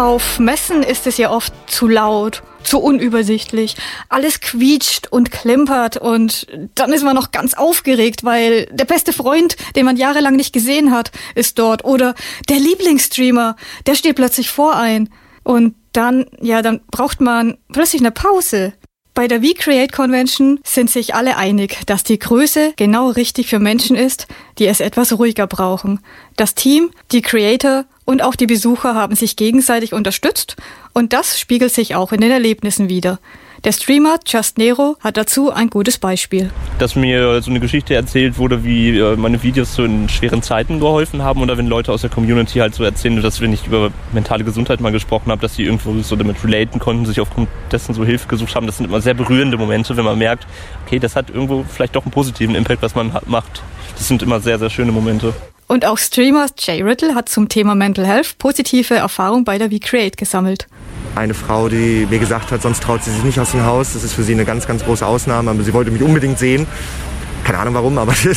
Auf Messen ist es ja oft zu laut, zu unübersichtlich. Alles quietscht und klimpert und dann ist man noch ganz aufgeregt, weil der beste Freund, den man jahrelang nicht gesehen hat, ist dort. Oder der Lieblingsstreamer, der steht plötzlich vor ein. Und dann braucht man plötzlich eine Pause. Bei der WeCreate Convention sind sich alle einig, dass die Größe genau richtig für Menschen ist, die es etwas ruhiger brauchen. Das Team, die Creator und auch die Besucher haben sich gegenseitig unterstützt und das spiegelt sich auch in den Erlebnissen wider. Der Streamer Just Nero hat dazu ein gutes Beispiel. Dass mir so eine Geschichte erzählt wurde, wie meine Videos so in schweren Zeiten geholfen haben oder wenn Leute aus der Community halt so erzählen, dass wenn ich über mentale Gesundheit mal gesprochen habe, dass sie irgendwo so damit relaten konnten, sich aufgrund dessen so Hilfe gesucht haben. Das sind immer sehr berührende Momente, wenn man merkt, okay, das hat irgendwo vielleicht doch einen positiven Impact, was man macht. Das sind immer sehr, sehr schöne Momente. Und auch Streamer Jay Riddle hat zum Thema Mental Health positive Erfahrungen bei der WeCreate gesammelt. Eine Frau, die mir gesagt hat, sonst traut sie sich nicht aus dem Haus. Das ist für sie eine ganz, ganz große Ausnahme. Aber sie wollte mich unbedingt sehen. Keine Ahnung warum, aber sie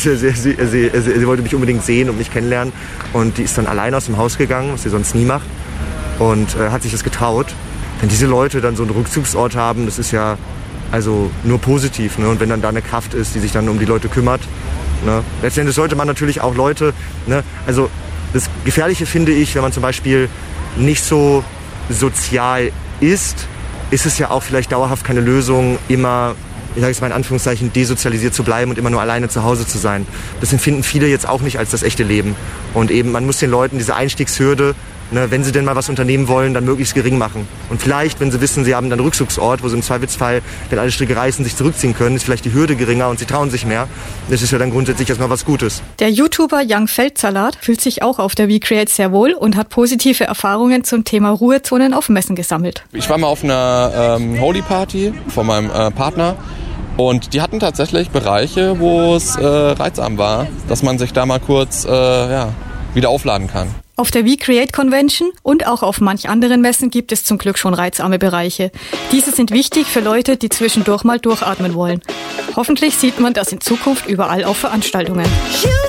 wollte mich unbedingt sehen und mich kennenlernen. Und die ist dann allein aus dem Haus gegangen, was sie sonst nie macht. Und hat sich das getraut. Wenn diese Leute dann so einen Rückzugsort haben, das ist ja also nur positiv. Ne? Und wenn dann da eine Kraft ist, die sich dann um die Leute kümmert. Ne? Letztendlich sollte man natürlich auch Leute... Ne? Also das Gefährliche finde ich, wenn man zum Beispiel nicht so sozial ist es ja auch vielleicht dauerhaft keine Lösung, immer, ich sage es mal in Anführungszeichen, desozialisiert zu bleiben und immer nur alleine zu Hause zu sein. Das empfinden viele jetzt auch nicht als das echte Leben. Und eben, man muss den Leuten diese Einstiegshürde, ne, wenn sie denn mal was unternehmen wollen, dann möglichst gering machen. Und vielleicht, wenn sie wissen, sie haben dann einen Rückzugsort, wo sie im Zweifelsfall, wenn alle Stricke reißen, sich zurückziehen können, ist vielleicht die Hürde geringer und sie trauen sich mehr. Das ist ja dann grundsätzlich erstmal was Gutes. Der YouTuber Young Feldsalat fühlt sich auch auf der WeCreate sehr wohl und hat positive Erfahrungen zum Thema Ruhezonen auf Messen gesammelt. Ich war mal auf einer Holy Party von meinem Partner. Und die hatten tatsächlich Bereiche, wo es reizarm war, dass man sich da mal kurz wieder aufladen kann. Auf der WeCreate Convention und auch auf manch anderen Messen gibt es zum Glück schon reizarme Bereiche. Diese sind wichtig für Leute, die zwischendurch mal durchatmen wollen. Hoffentlich sieht man das in Zukunft überall auf Veranstaltungen.